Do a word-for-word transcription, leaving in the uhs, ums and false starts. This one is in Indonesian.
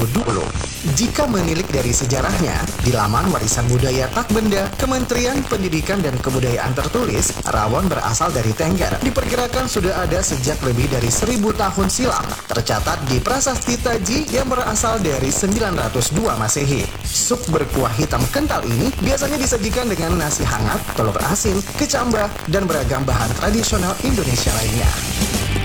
ribu dua puluh. Jika menilik dari sejarahnya, di laman warisan budaya tak benda Kementerian Pendidikan dan Kebudayaan tertulis, rawon berasal dari Tengger. Diperkirakan sudah ada sejak lebih dari seribu tahun silam. Tercatat di prasasti Taji yang berasal dari sembilan ratus dua Masehi. Sup berkuah hitam kental ini biasanya disajikan dengan nasi hangat, telur asin, kecambah, dan beragam bahan tradisional Indonesia lainnya.